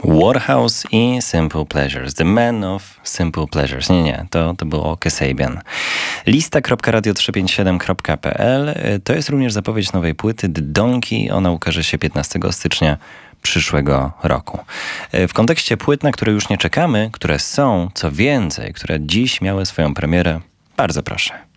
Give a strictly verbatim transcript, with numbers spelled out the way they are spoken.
Warhouse i Simple Pleasures. The Man of Simple Pleasures. Nie, nie, to, to było Kasabian. lista kropka radio trzysta pięćdziesiąt siedem kropka p l. To jest również zapowiedź nowej płyty The Donkey. Ona ukaże się piętnastego stycznia przyszłego roku. W kontekście płyt, na które już nie czekamy, które są, co więcej, które dziś miały swoją premierę, bardzo proszę.